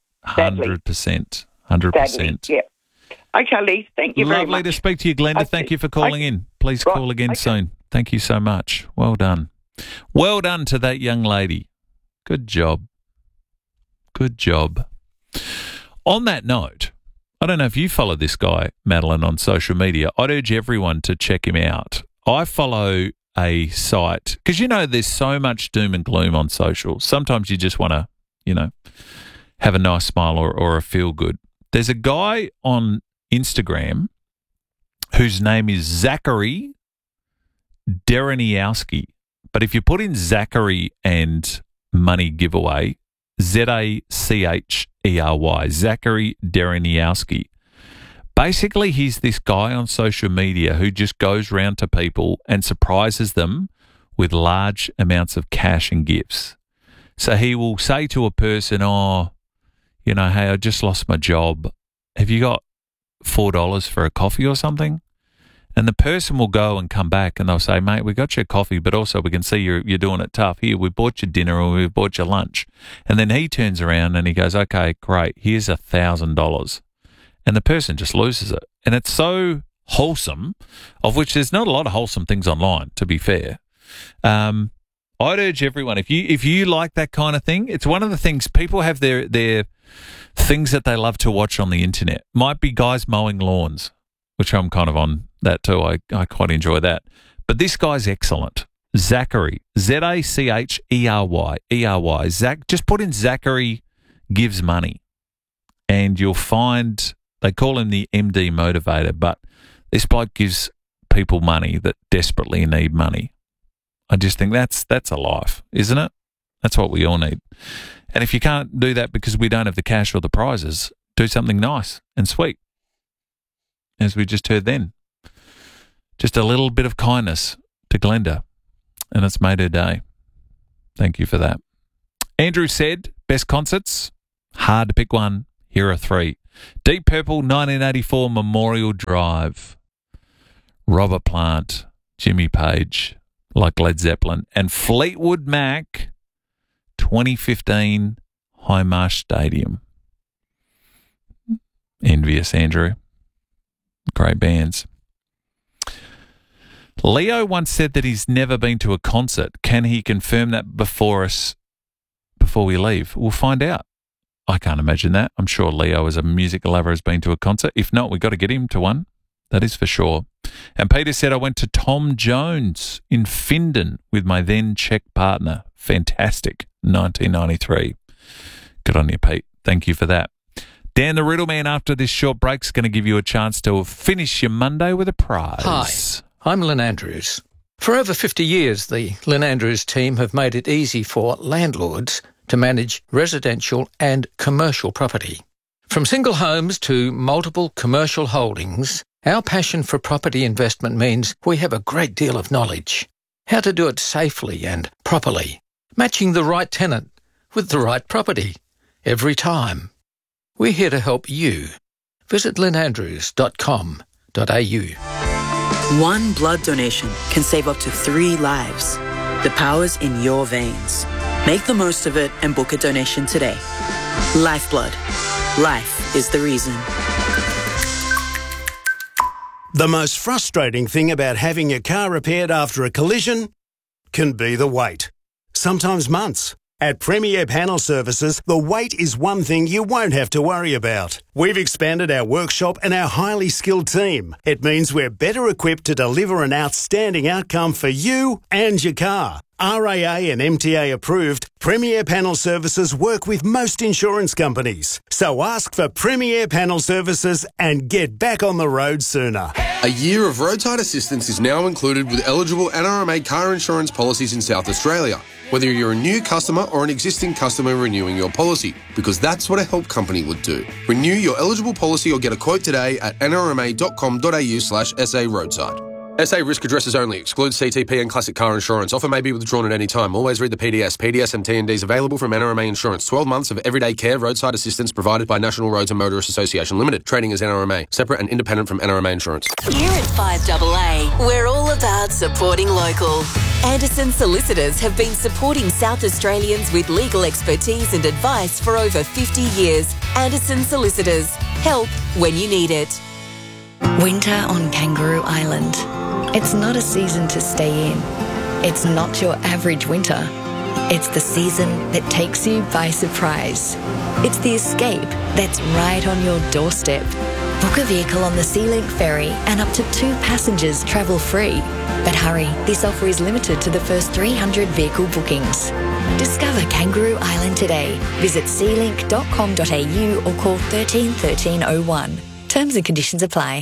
100%. 100%. Yeah. Okay, Lee. Thank you very much. Lovely to speak to you, Glenda. Okay. Thank you for calling in. Please call again soon. Thank you so much. Well done. Well done to that young lady. Good job. Good job. On that note, I don't know if you follow this guy, Madeline, on social media. I'd urge everyone to check him out. I follow a site, because, you know, there's so much doom and gloom on social. Sometimes you just want to, you know, have a nice smile or a feel good. There's a guy on Instagram whose name is Zachary Dereniowski. But if you put in Zachary and money giveaway, Zachery, Zachary Dereniowski. Basically, he's this guy on social media who just goes round to people and surprises them with large amounts of cash and gifts. So he will say to a person, oh, you know, hey, I just lost my job. Have you got $4 for a coffee or something? And the person will go and come back and they'll say, mate, we got you a coffee, but also we can see you're doing it tough. Here, we bought you dinner or we bought you lunch. And then he turns around and he goes, okay, great, here's $1,000. And the person just loses it. And it's so wholesome, of which there's not a lot of wholesome things online, to be fair. I'd urge everyone, if you like that kind of thing, it's one of the things people have their things that they love to watch on the internet. Might be guys mowing lawns, which I'm kind of on that too. I quite enjoy that. But this guy's excellent. Zachary, Zachery, Zach, just put in Zachary gives money and you'll find, they call him the MD motivator, but this bloke gives people money that desperately need money. I just think that's a life, isn't it? That's what we all need. And if you can't do that because we don't have the cash or the prizes, do something nice and sweet. As we just heard then. Just a little bit of kindness to Glenda, and it's made her day. Thank you for that. Andrew said, best concerts? Hard to pick one. Here are three. Deep Purple, 1984 Memorial Drive. Robert Plant, Jimmy Page, like Led Zeppelin, and Fleetwood Mac, 2015 Highmarsh Stadium. Envious, Andrew. Great bands. Leo once said that he's never been to a concert. Can he confirm that before we leave? We'll find out. I can't imagine that. I'm sure Leo, as a music lover, has been to a concert. If not, we've got to get him to one. That is for sure. And Peter said, I went to Tom Jones in Findon with my then Czech partner. Fantastic. 1993. Good on you, Pete. Thank you for that. Dan the Riddleman, after this short break, is going to give you a chance to finish your Monday with a prize. Hi, I'm Lynn Andrews. For over 50 years, the Lynn Andrews team have made it easy for landlords to manage residential and commercial property. From single homes to multiple commercial holdings, our passion for property investment means we have a great deal of knowledge. How to do it safely and properly, matching the right tenant with the right property every time. We're here to help you. Visit lynandrews.com.au. One blood donation can save up to 3 lives. The power's in your veins. Make the most of it and book a donation today. Lifeblood. Life is the reason. The most frustrating thing about having your car repaired after a collision can be the wait. Sometimes months. At Premier Panel Services, the wait is one thing you won't have to worry about. We've expanded our workshop and our highly skilled team. It means we're better equipped to deliver an outstanding outcome for you and your car. RAA and MTA approved, Premier Panel Services work with most insurance companies. So ask for Premier Panel Services and get back on the road sooner. A year of roadside assistance is now included with eligible NRMA car insurance policies in South Australia, whether you're a new customer or an existing customer renewing your policy, because that's what a help company would do. Renew your eligible policy or get a quote today at nrma.com.au/SA roadside. SA risk addresses only. Excludes CTP and classic car insurance. Offer may be withdrawn at any time. Always read the PDS. PDS and T&Ds available from NRMA Insurance. 12 months of everyday care roadside assistance provided by National Roads and Motorists Association Limited. Trading as NRMA. Separate and independent from NRMA Insurance. Here at 5AA, we're all about supporting local. Anderson Solicitors have been supporting South Australians with legal expertise and advice for over 50 years. Anderson Solicitors. Help when you need it. Winter on Kangaroo Island. It's not a season to stay in. It's not your average winter. It's the season that takes you by surprise. It's the escape that's right on your doorstep. Book a vehicle on the SeaLink ferry and up to 2 passengers travel free. But hurry, this offer is limited to the first 300 vehicle bookings. Discover Kangaroo Island today. Visit sealink.com.au or call 13 1301. Terms and conditions apply.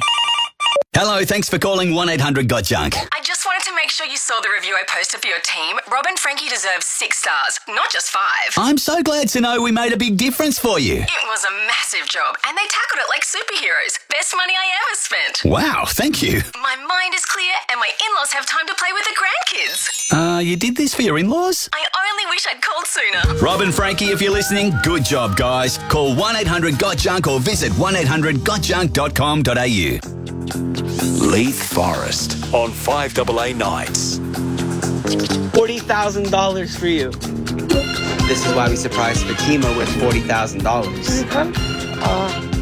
Hello, thanks for calling 1-800-GOT-JUNK. I just wanted to make sure you saw the review I posted for your team. Rob and Frankie deserve 6 stars, not just 5. I'm so glad to know we made a big difference for you. It was a massive job, and they tackled it like superheroes. Best money I ever spent. Wow, thank you. My mind is clear, and my in-laws have time to play with the grandkids. You did this for your in-laws? I only wish I'd called sooner. Rob and Frankie, if you're listening, good job, guys. Call 1-800-GOT-JUNK or visit 1-800-GOTJUNK.com.au. Leith Forest on 5AA Nights. $40,000 for you. This is why we surprised Fatima with $40,000. Come.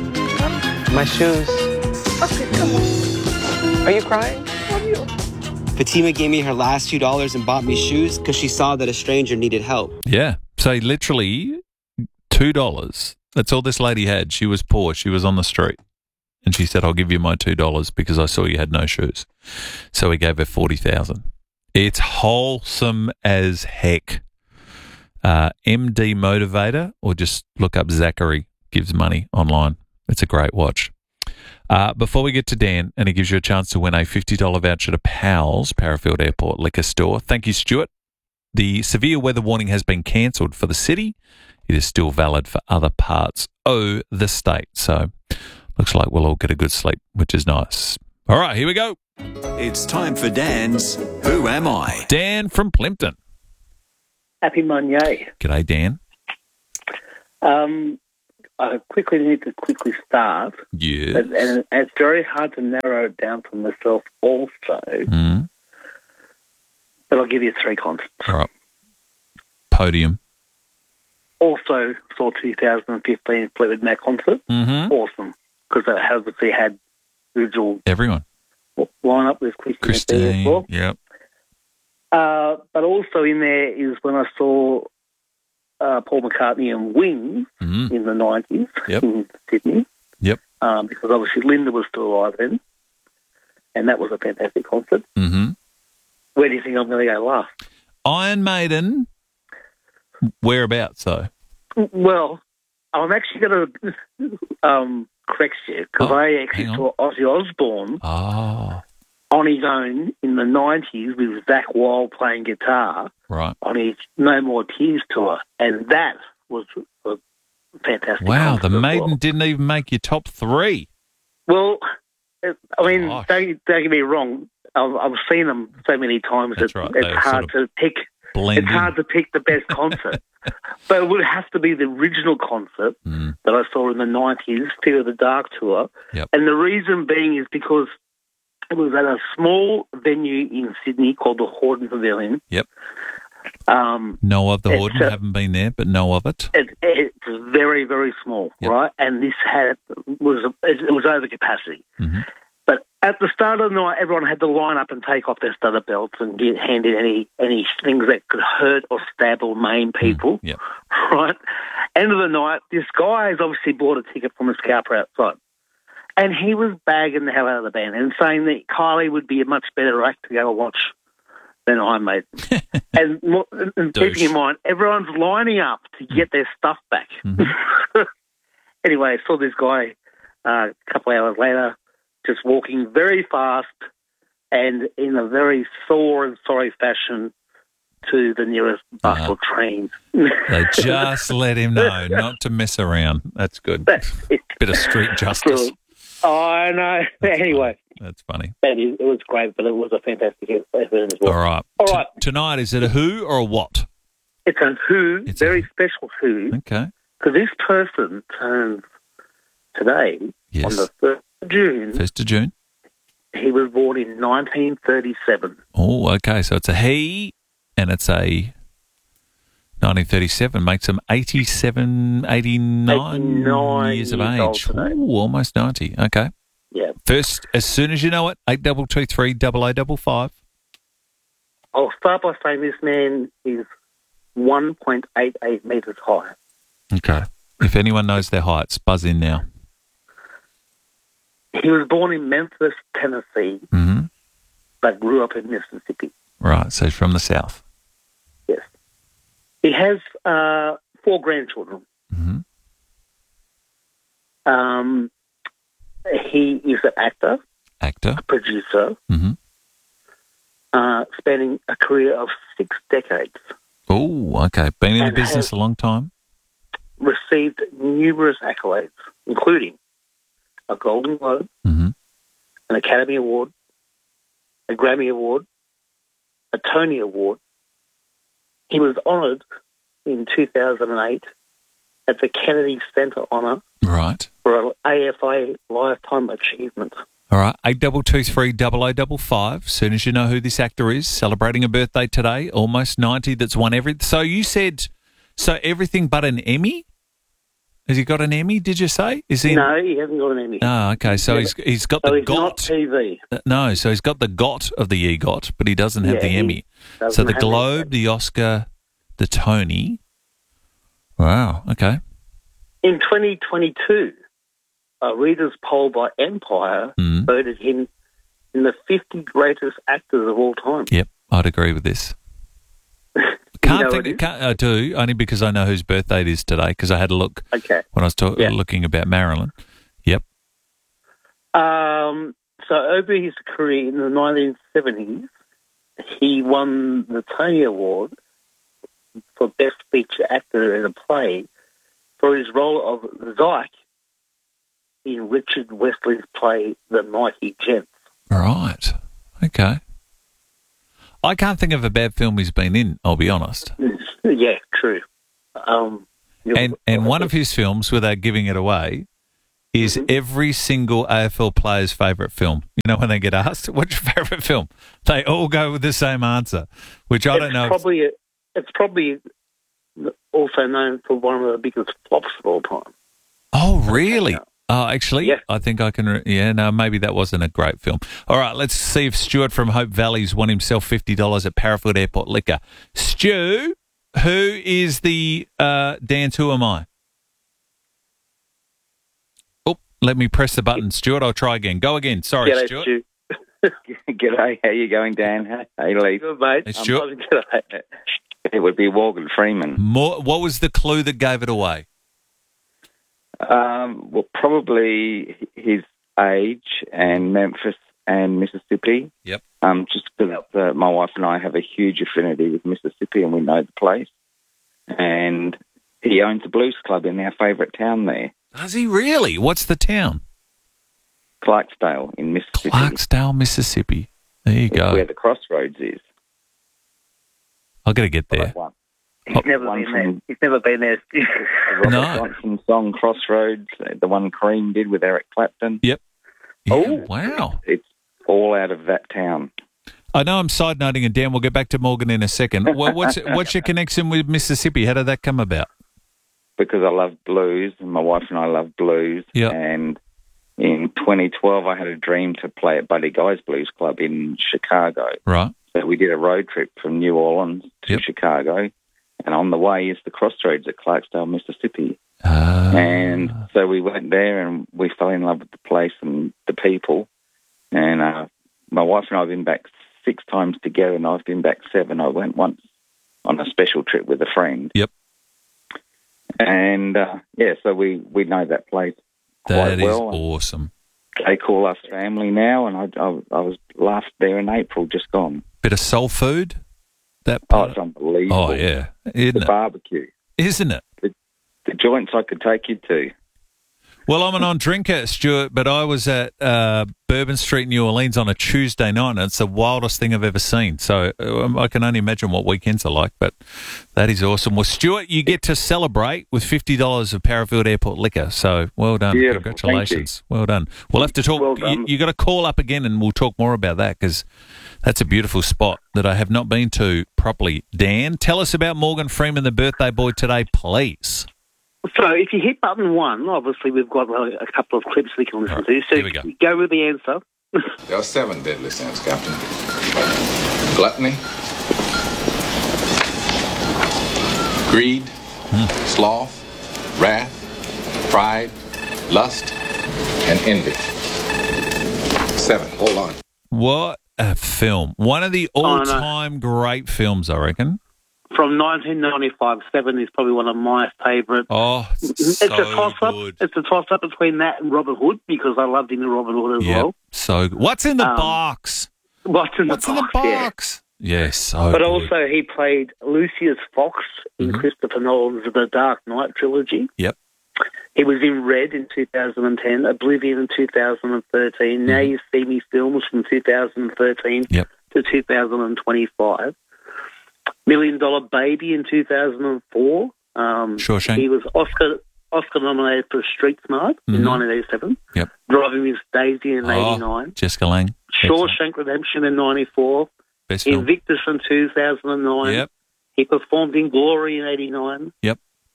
My shoes. Okay, come on. Are you crying? Fatima gave me her last $2 and bought me shoes because she saw that a stranger needed help. Yeah. So literally $2. That's all this lady had. She was poor. She was on the street. And she said, I'll give you my $2 because I saw you had no shoes. So he gave her $40,000. It's wholesome as heck. MD Motivator, or just look up Zachary Gives Money online. It's a great watch. Before we get to Dan, and he gives you a chance to win a $50 voucher to Powell's, Parafield Airport Liquor Store. Thank you, Stuart. The severe weather warning has been cancelled for the city. It is still valid for other parts of the state. So looks like we'll all get a good sleep, which is nice. All right, here we go. It's time for Dan's Who Am I? Dan from Plimpton. Happy Monday. G'day, Dan. I quickly need to start. Yeah. And it's very hard to narrow it down for myself also. Mm. But I'll give you 3 concerts. All right. Podium. Also saw 2015 Fleetwood Mac concert. Mm-hmm. Awesome. Because they obviously had usual everyone line up with Christine as well. Yep. But also in there is when I saw Paul McCartney and Wings in the 90s in Sydney. Yep. Because obviously Linda was still alive then. And that was a fantastic concert. Mm-hmm. Where do you think I'm going to go last? Iron Maiden. Whereabouts, though? Well, I'm actually going to correct you because I actually saw Ozzy Osbourne on his own in the 90s with Zakk Wylde playing guitar on his No More Tears tour, and that was a fantastic. Wow, the Maiden didn't even make your top 3. Well, I mean, don't get me wrong. I've seen them so many times that it's hard to pick. It's hard to pick the best concert. But it would have to be the original concert that I saw in the 90s, Fear of the Dark tour. Yep. And the reason being is because it was at a small venue in Sydney called the Hordern Pavilion. Yep. Know of the Hordern, haven't been there, but know of it. It's very, very small, right? And this was over capacity. Mm-hmm. But at the start of the night, everyone had to line up and take off their studded belts and get handed any things that could hurt or stab or maim people. Yep. Right? End of the night, this guy has obviously bought a ticket from a scalper outside. And he was bagging the hell out of the band and saying that Kylie would be a much better act to go and watch than Iron Maiden. and keeping in mind, everyone's lining up to get their stuff back. Mm-hmm. Anyway, I saw this guy a couple of hours later just walking very fast and in a very sore and sorry fashion to the nearest bus or train. They just let him know not to mess around. That's good. Bit of street justice. I know. Anyway. That's funny. It was great, but it was a fantastic event as well. All right. All right. Tonight, is it a who or a what? It's a who, very special who. Okay. Because this person turns today on the 1st of June. 1st of June. He was born in 1937. Oh, okay. So it's a he and it's a 1937. Makes him 89 years of age. Ooh, almost 90. Okay. Yeah. First, as soon as you know it, 8223 8855. I'll start by saying this man is 1.88 metres high. Okay. If anyone knows their heights, buzz in now. He was born in Memphis, Tennessee, but grew up in Mississippi. Right, so he's from the South. Yes. He has 4 grandchildren. He is an actor, a producer, spanning a career of 6 decades. Oh, okay. Been in the business a long time. Received numerous accolades, including a Golden Globe, an Academy Award, a Grammy Award, a Tony Award. He was honoured in 2008 at the Kennedy Center Honour for an AFI Lifetime Achievement. All right, 8223 8855. Soon as you know who this actor is, celebrating a birthday today, almost 90, that's won everything. So you said, everything but an Emmy? Has he got an Emmy, did you say? Is he? No, he hasn't got an Emmy. Oh, okay. So he's got the he's GOT. not TV. No, so he's got the GOT of the EGOT, but he doesn't have the Emmy. So the Globe, the Oscar, the Tony. Wow, okay. In 2022, a readers' poll by Empire voted him in the 50 greatest actors of all time. Yep, I'd agree with this. I do, only because I know whose birthday it is today, because I had a look when I was looking about Marilyn. Yep. So over his career in the 1970s, he won the Tony Award for Best Feature Actor in a Play for his role of Zyke in Richard Wesley's play The Mighty Gents. Right. Okay. I can't think of a bad film he's been in, I'll be honest. Yeah, true. And one of his films, without giving it away, is every single AFL player's favourite film. You know, when they get asked, what's your favourite film? They all go with the same answer, which I don't know. It's probably also known for one of the biggest flops of all time. Oh, really? Oh, actually, I think I can. Maybe that wasn't a great film. All right, let's see if Stuart from Hope Valley's won himself $50 at Parafield Airport Liquor. Stu, who is the dance? Who am I? Oh, let me press the button, Stuart. I'll try again. Go again. Sorry, G'day, Stuart. Stu. G'day. How you going, Dan? Hey, Lee. Good, mate. Hey, Stuart. It would be Morgan Freeman. What was the clue that gave it away? Well, probably his age and Memphis and Mississippi. Yep. Just because my wife and I have a huge affinity with Mississippi and we know the place. And he owns a blues club in our favourite town there. Does he really? What's the town? Clarksdale in Mississippi. Clarksdale, Mississippi. There you go. Where the Crossroads is. I've got to get there. He's never been there. He's never been there. The Robert Johnson song Crossroads, the one Cream did with Eric Clapton. Yep. Yeah, wow. It's all out of that town. I know I'm side noting, and Dan, we'll get back to Morgan in a second. What's your connection with Mississippi? How did that come about? Because I love blues, and my wife and I love blues. Yep. And in 2012, I had a dream to play at Buddy Guy's Blues Club in Chicago. Right. So we did a road trip from New Orleans to Chicago. And on the way is the Crossroads at Clarksdale, Mississippi. And so we went there and we fell in love with the place and the people. And my wife and I have been back 6 times together, and I've been back 7. I went once on a special trip with a friend. Yep. And, so we know that place quite well. That is awesome. They call us family now, and I was last there in April, just gone. Bit of soul food? It's unbelievable. Oh, yeah. Isn't the barbecue. Isn't it? The joints I could take you to. Well, I'm a non-drinker, Stuart, but I was at Bourbon Street, New Orleans on a Tuesday night, and it's the wildest thing I've ever seen. So I can only imagine what weekends are like, but that is awesome. Well, Stuart, you get to celebrate with $50 of Parafield Airport Liquor. So well done. Beautiful. Congratulations. Well done. We'll have to talk. Well you got to call up again, and we'll talk more about that, because that's a beautiful spot that I have not been to properly. Dan, tell us about Morgan Freeman, the birthday boy today, please. So if you hit button 1, obviously we've got a couple of clips we can listen to. So here we go. Go with the answer. There are 7 deadly sins, Captain. Gluttony, greed, sloth, wrath, pride, lust, and envy. 7. Hold on. What a film. One of the all-time great films, I reckon. From 1995, 7 is probably one of my favourite. Oh, it's a toss-up. Good. It's a toss-up between that and Robin Hood, because I loved him in Robin Hood as well. So good. What's in the box? What's in the box? Yeah. Yes, so But good. also he played Lucius Fox in Christopher Nolan's The Dark Knight trilogy. Yep. He was in Red in 2010, Oblivion in 2013. Now You See Me films from 2013 to 2025. $1 Million Baby in 2004. Shawshank. He was Oscar nominated for Street Smart in 1987. Yep. Driving Miss Daisy in 89. Jessica Lange. Shawshank Redemption in 94. Best film. Invictus in 2009. Yep. He performed in Glory in 89. Yep.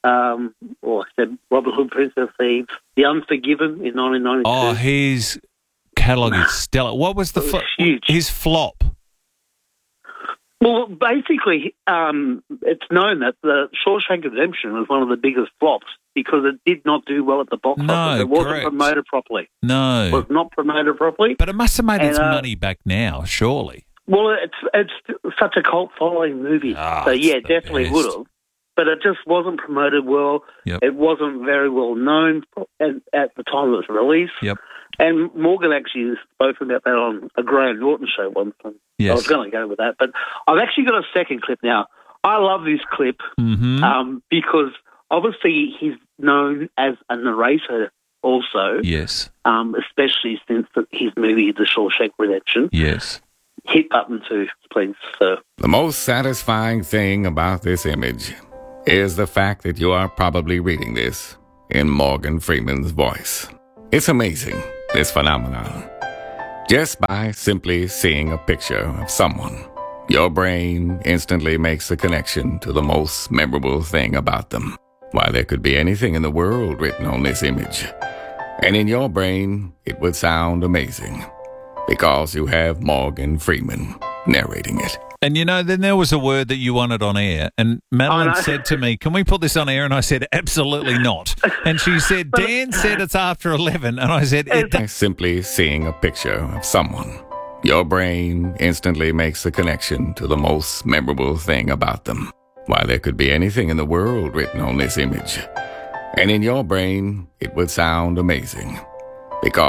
Robin Hood, Prince of Thieves, The Unforgiven in 1992. Oh, his catalogue is stellar. What was his flop? Well, basically, it's known that the Shawshank Redemption was one of the biggest flops because it did not do well at the box office. It wasn't promoted properly. No. It was not promoted properly. But it must have made its money back now, surely. Well, it's such a cult following movie. So, yeah, definitely would have. But it just wasn't promoted well. Yep. It wasn't very well known at the time it was released. Yep. And Morgan actually spoke about that on a Graham Norton show once. Yes. I was going to go with that. But I've actually got a second clip now. I love this clip because obviously he's known as a narrator also. Yes. Especially since his movie, The Shawshank Redemption. Yes. Hit button 2, please, sir. The most satisfying thing about this image is the fact that you are probably reading this in Morgan Freeman's voice. It's amazing, this phenomenon. Just by simply seeing a picture of someone, your brain instantly makes a connection to the most memorable thing about them. Why, there could be anything in the world written on this image. And in your brain, it would sound amazing because you have Morgan Freeman narrating it. And, then there was a word that you wanted on air, and Madeline said to me, can we put this on air? And I said, absolutely not. And she said, Dan said it's after 11. And I said, By simply seeing a picture of someone, your brain instantly makes a connection to the most memorable thing about them. Why, there could be anything in the world written on this image. And in your brain, it would sound amazing because